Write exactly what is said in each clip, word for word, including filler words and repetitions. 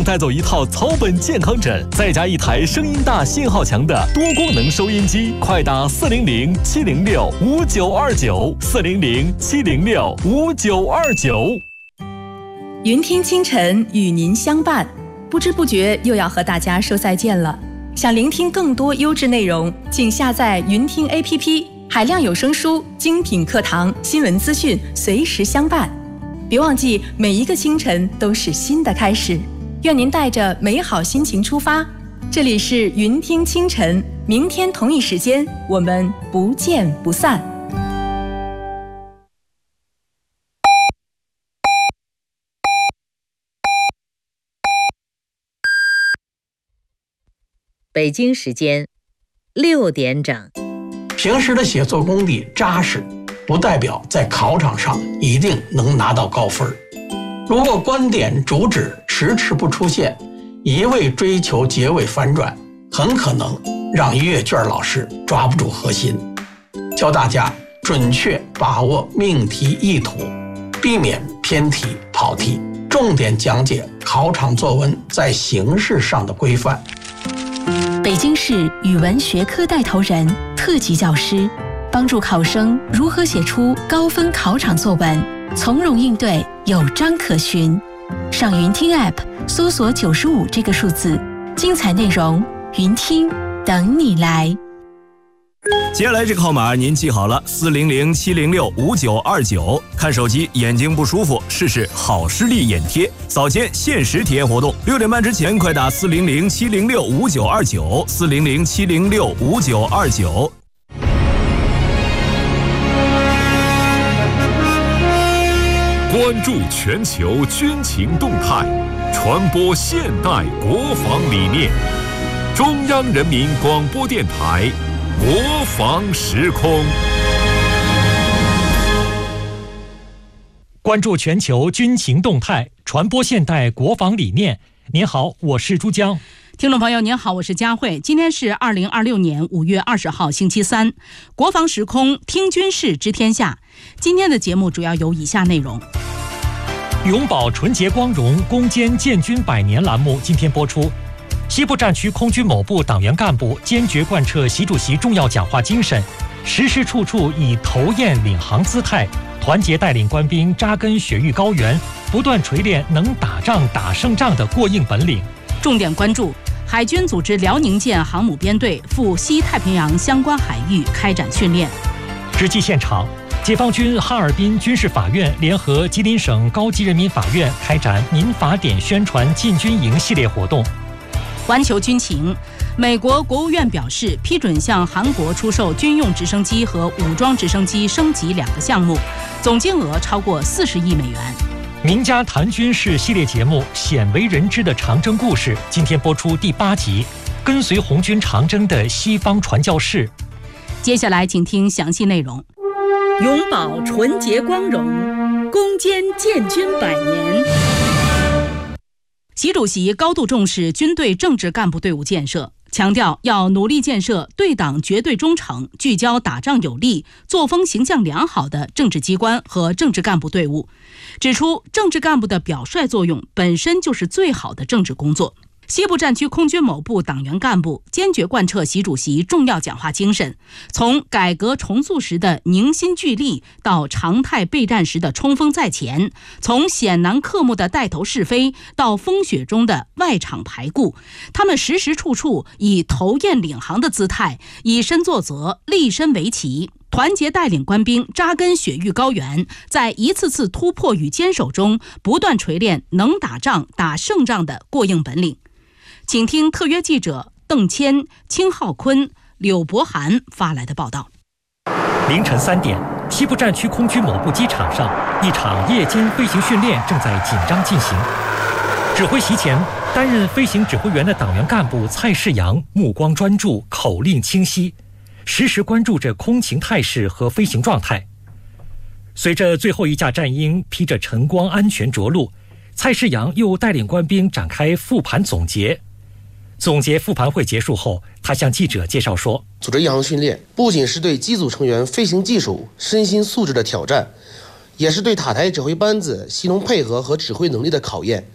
带走一套草本健康枕，再加一台声音大、信号强的多功能收音机，快打四零零七零六五九二九，四零零七零六五九二九。 云听清晨与您相伴，不知不觉又要和大家说再见了。想聆听更多优质内容，请下载云听 A P P， 海量有声书、精品课堂、新闻资讯，随时相伴。别忘记，每一个清晨都是新的开始。愿您带着美好心情出发。这里是云听清晨，明天同一时间我们不见不散。 北京时间六点整。 平时的写作功底扎实，不代表在考场上一定能拿到高分。如果观点主旨迟迟不出现，一味追求结尾反转，很可能让阅卷老师抓不住核心。教大家准确把握命题意图，避免偏题跑题，重点讲解考场作文在形式上的规范。 北京市语文学科带头人、特级教师，帮助考生如何写出高分考场作文，从容应对，有章可循。上云听 App 搜索九十五这个数字，精彩内容云听等你来。 接下来这个号码您记好了，四零零七零六五九二九。看手机眼睛不舒服，试试好视力眼贴，早间限时体验活动，六点半之前快打四零零七零六五九二九，四零零七零六五九二九。 关注全球军情动态，传播现代国防理念。中央人民广播电台国防时空。 关注全球军情动态，传播现代国防理念。您好，我是珠江。 听众朋友您好，我是佳慧。今天是二零二六年五月二十号星期三，国防时空听军事知天下。今天的节目主要有以下内容： 永葆纯洁光荣，攻坚建军百年栏目今天播出。西部战区空军某部党员干部坚决贯彻习主席重要讲话精神，时时处处以头雁领航姿态，团结带领官兵扎根雪域高原，不断锤炼能打仗打胜仗的过硬本领。 重点关注海军组织辽宁舰航母编队赴西太平洋相关海域开展训练。 实际现场，解放军哈尔滨军事法院联合吉林省高级人民法院开展民法典宣传进军营系列活动。 环球军情，美国国务院表示批准向韩国出售军用直升机和武装直升机升级两个项目，总金额超过四十亿美元。 名家谈军事系列节目《鲜为人知的长征故事》今天播出第八集，跟随红军长征的西方传教士。 接下来请听详细内容。 永葆纯洁光荣，攻坚建军百年。 习主席高度重视军队政治干部队伍建设，强调要努力建设对党绝对忠诚、聚焦打仗有力、作风形象良好的政治机关和政治干部队伍，指出政治干部的表率作用本身就是最好的政治工作。西部战区空军某部党员干部坚决贯彻习主席重要讲话精神，从改革重塑时的凝心聚力到常态备战时的冲锋在前，从险难克木的带头是非到风雪中的外场排固，他们时时处处以头雁领航的姿态，以身作则，立身为旗，团结带领官兵扎根雪域高原，在一次次突破与坚守中不断锤炼能打仗打胜仗的过硬本领。请听特约记者邓谦、青浩坤、柳博涵发来的报道。 凌晨三点，西部战区空军某部机场上，一场夜间飞行训练正在紧张进行。指挥席前，担任飞行指挥员的党员干部蔡世阳目光专注，口令清晰，时时关注着空情态势和飞行状态。随着最后一架战鹰披着晨光安全着陆，蔡世阳又带领官兵展开复盘总结。总结复盘会结束后，他向记者介绍说， 组织夜航训练不仅是对机组成员飞行技术、身心素质的挑战，也是对塔台指挥班子协同配合和指挥能力的考验。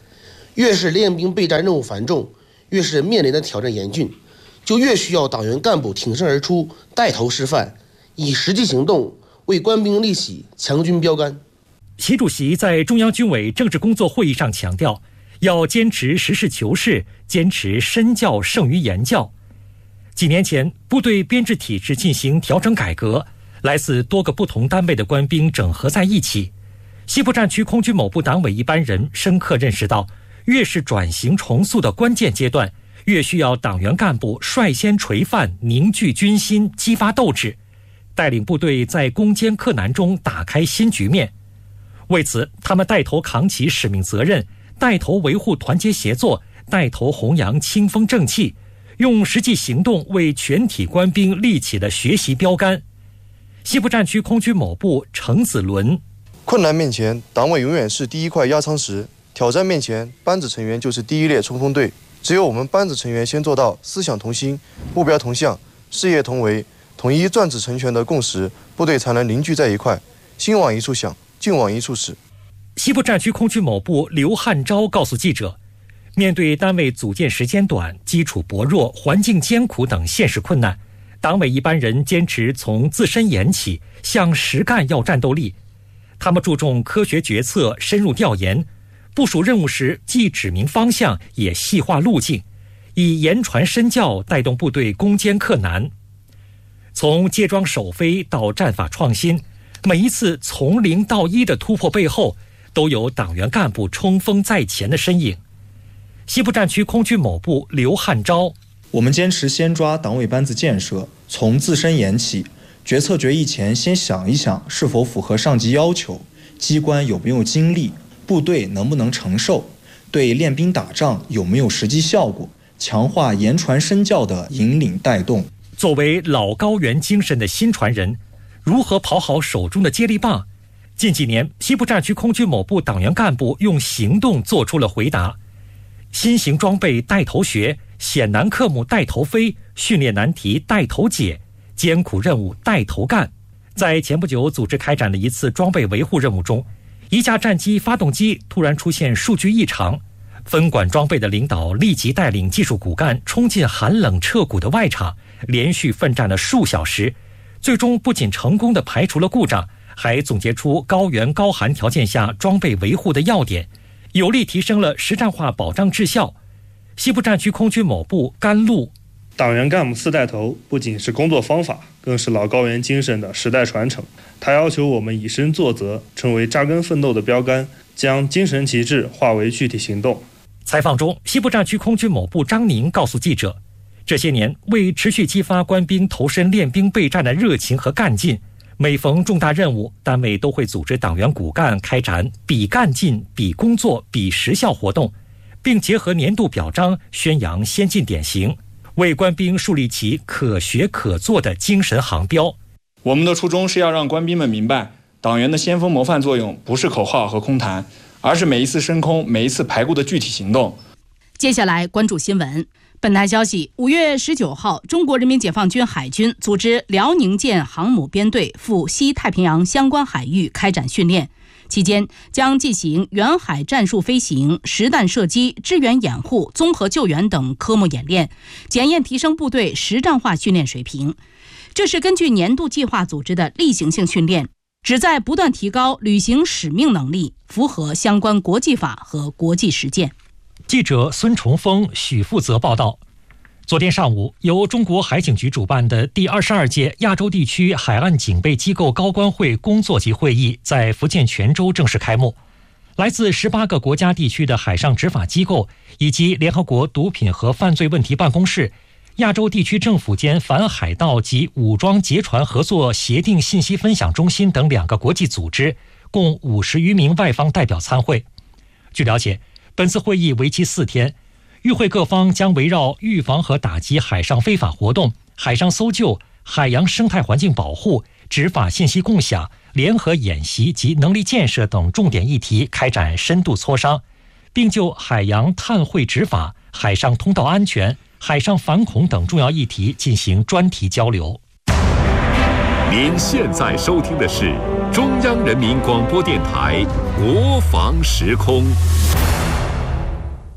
越是练兵备战任务繁重，越是面临的挑战严峻，就越需要党员干部挺身而出，带头示范，以实际行动为官兵立起强军标杆。 习主席在中央军委政治工作会议上强调，要坚持实事求是，坚持身教胜于言教。几年前，部队编制体制进行调整改革，来自多个不同单位的官兵整合在一起。西部战区空军某部党委一班人深刻认识到，越是转型重塑的关键阶段，越需要党员干部率先垂范，凝聚军心，激发斗志，带领部队在攻坚克难中打开新局面。为此，他们带头扛起使命责任，带头维护团结协作，带头弘扬清风正气，用实际行动为全体官兵立起了学习标杆。西部战区空军某部程子伦： 困难面前，党委永远是第一块压舱石；挑战面前，班子成员就是第一列冲锋队。只有我们班子成员先做到思想同心、目标同向、事业同为，统一专制成全的共识，部队才能凝聚在一块，心往一处想，劲往一处使。 西部战区空军某部刘汉钊告诉记者，面对单位组建时间短、基础薄弱、环境艰苦等现实困难，党委一班人坚持从自身研起，向实干要战斗力。他们注重科学决策，深入调研，部署任务时既指明方向，也细化路径，以言传身教带动部队攻坚克难。从接装首飞到战法创新，每一次从零到一的突破背后，都有党员干部冲锋在前的身影。西部战区空军某部刘汉钊： 我们坚持先抓党委班子建设，从自身研起，决策决议前先想一想是否符合上级要求，机关有没有精力，部队能不能承受，对练兵打仗有没有实际效果，强化言传身教的引领带动。 作为老高原精神的新传人，如何跑好手中的接力棒？近几年，西部战区空军某部党员干部用行动做出了回答。新型装备带头学，险难科目带头飞，训练难题带头解，艰苦任务带头干。在前不久组织开展的一次装备维护任务中，一架战机发动机突然出现数据异常，分管装备的领导立即带领技术骨干冲进寒冷彻骨的外场，连续奋战了数小时，最终不仅成功地排除了故障，还总结出高原高寒条件下装备维护的要点，有力提升了实战化保障质效。西部战区空军某部甘露： 党员干部四带头不仅是工作方法，更是老高原精神的时代传承。它要求我们以身作则，成为扎根奋斗的标杆，将精神旗帜化为具体行动。 采访中，西部战区空军某部张宁告诉记者，这些年为持续激发官兵投身练兵备战的热情和干劲，每逢重大任务，单位都会组织党员骨干开展比干劲、比工作、比实效活动，并结合年度表彰宣扬先进典型，为官兵树立起可学可做的精神航标。 我们的初衷是要让官兵们明白，党员的先锋模范作用不是口号和空谈，而是每一次升空、每一次排固的具体行动。 接下来关注新闻。本台消息，五月十九号，中国人民解放军海军组织辽宁舰航母编队赴西太平洋相关海域开展训练，期间将进行远海战术飞行、实弹射击、支援掩护、综合救援等科目演练，检验提升部队实战化训练水平。这是根据年度计划组织的例行性训练，旨在不断提高履行使命能力，符合相关国际法和国际实践。 记者孙崇峰、许负责报道。昨天上午，由中国海警局主办的第二十二届亚洲地区海岸警备机构高官会工作级会议在福建泉州正式开幕。来自十八个国家地区的海上执法机构以及联合国毒品和犯罪问题办公室、亚洲地区政府间反海盗及武装劫船合作协定信息分享中心等两个国际组织，共五十余名外方代表参会。据了解，本次会议为期四天，与会各方将围绕预防和打击海上非法活动、海上搜救、海洋生态环境保护、执法信息共享、联合演习及能力建设等重点议题开展深度磋商，并就海洋碳汇执法、海上通道安全、海上反恐等重要议题进行专题交流。 您现在收听的是中央 人民广播电台国防时空。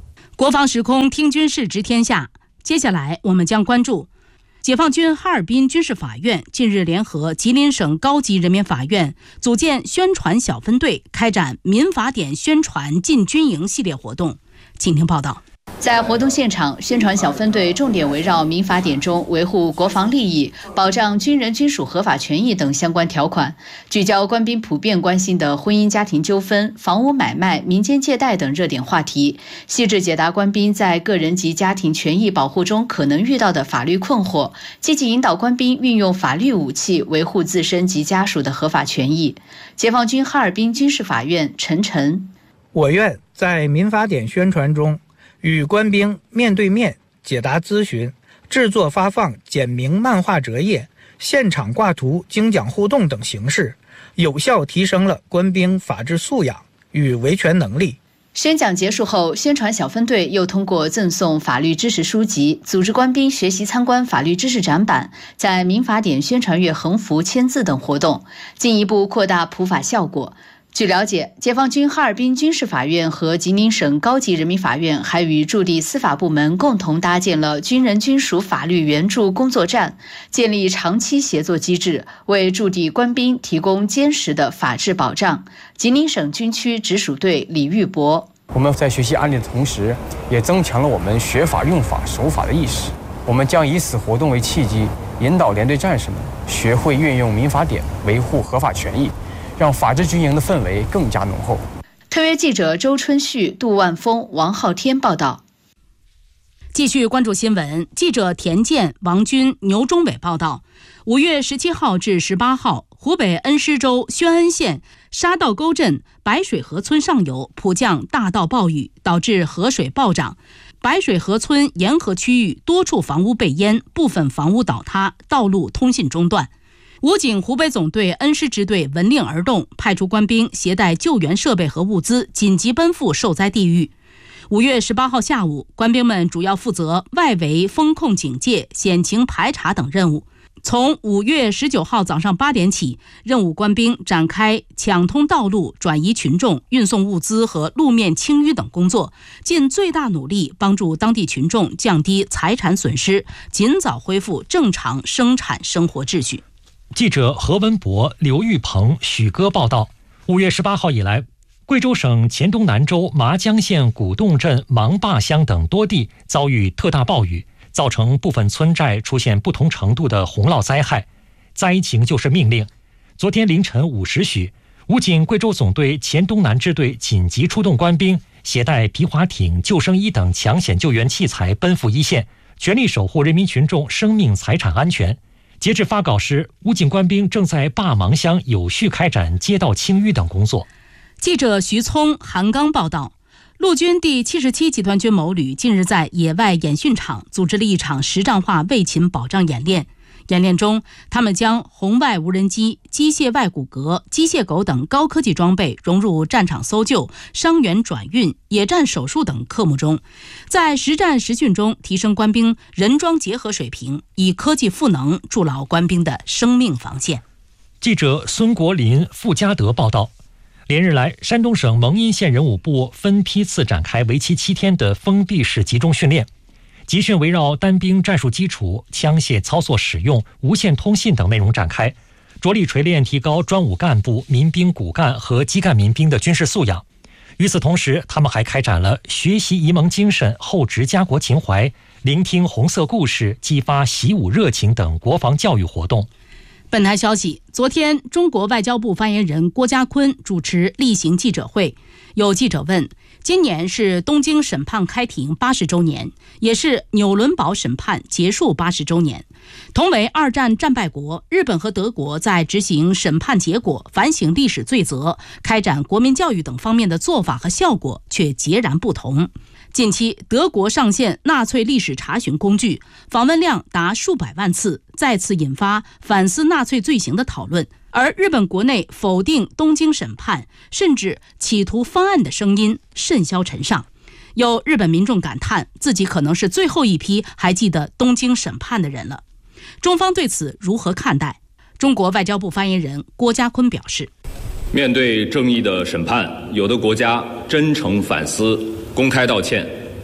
国防时空听军事知天下，接下来我们将关注解放军哈尔滨军事法院近日联合吉林省高级人民法院组建宣传小分队，开展民法典宣传进军营系列活动。请听报道。 在活动现场，宣传小分队重点围绕民法典中维护国防利益、保障军人军属合法权益等相关条款，聚焦官兵普遍关心的婚姻家庭纠纷、房屋买卖、民间借贷等热点话题，细致解答官兵在个人及家庭权益保护中可能遇到的法律困惑，积极引导官兵运用法律武器维护自身及家属的合法权益。解放军哈尔滨军事法院陈晨， 我院在民法典宣传中与官兵面对面解答咨询，制作发放简明漫画折页、现场挂图、精讲互动等形式，有效提升了官兵法治素养与维权能力。 宣讲结束后，宣传小分队又通过赠送法律知识书籍，组织官兵学习参观法律知识展板，在民法典宣传月横幅签字等活动，进一步扩大普法效果。据了解，解放军哈尔滨军事法院和吉林省高级人民法院还与驻地司法部门共同搭建了军人军属法律援助工作站，建立长期协作机制，为驻地官兵提供坚实的法治保障。吉林省军区直属队李玉博， 我们在学习案例的同时，也增强了我们学法用法守法的意识。我们将以此活动为契机，引导连队战士们学会运用民法典维护合法权益，让法治军营的氛围更加浓厚。 特约记者周春旭、杜万峰、王浩天报道。 继续关注新闻，记者田健、王军、牛忠伟报道：五月十七号至十八号，湖北恩施州宣恩县沙道沟镇白水河村上游普降大到暴雨，导致河水暴涨。白水河村沿河区域多处房屋被淹，部分房屋倒塌，道路通信中断。武警湖北总队恩施支队闻令而动，派出官兵携带救援设备和物资，紧急奔赴受灾地域。五月十八号下午，官兵们主要负责外围风控警戒、险情排查等任务。从五月十九号早上八点起，任务官兵展开抢通道路、转移群众、运送物资和路面清淤等工作，尽最大努力帮助当地群众降低财产损失，尽早恢复正常生产生活秩序。 记者何文博、刘玉鹏、许哥报道：五月十八号以来，贵州省黔东南州麻江县古洞镇芒坝乡等多地遭遇特大暴雨，造成部分村寨出现不同程度的洪涝灾害。灾情救市命令。昨天凌晨五时许，武警贵州总队黔东南支队紧急出动官兵，携带皮划艇、救生衣等抢险救援器材奔赴一线，全力守护人民群众生命财产安全。截至发稿时，武警官兵正在坝芒乡有序开展街道清淤等工作。 记者徐聪、韩刚报道：陆军第七十七集团军某旅近日在野外演训场组织了一场实战化卫勤保障演练。演练中，他们将红外无人机、机械外骨骼、机械狗等高科技装备融入战场搜救、伤员转运、野战手术等科目中，在实战实训中提升官兵人装结合水平，以科技赋能筑牢官兵的生命防线。 记者孙国林、傅家德报道：连日来，山东省蒙阴县人武部分批次展开为期七天的封闭式集中训练。集训围绕单兵战术基础、枪械操作使用、无线通信等内容展开，着力锤炼提高专武干部、民兵骨干和基干民兵的军事素养。与此同时，他们还开展了学习沂蒙精神、厚植家国情怀、聆听红色故事、激发习武热情等国防教育活动。 本台消息，昨天中国外交部发言人郭家坤主持例行记者会，有记者问：今年是东京审判开庭八十周年，也是纽伦堡审判结束八十周年。同为二战战败国，日本和德国在执行审判结果、反省历史罪责、开展国民教育等方面的做法和效果却截然不同。近期，德国上线纳粹历史查询工具，访问量达数百万次，再次引发反思纳粹罪行的讨论。而日本国内否定东京审判，甚至企图翻案的声音甚嚣尘上。有日本民众感叹，自己可能是最后一批还记得东京审判的人了。中方对此如何看待？中国外交部发言人郭家坤表示： 面对正义的审判，有的国家真诚反思，公开道歉，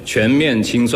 全面清算。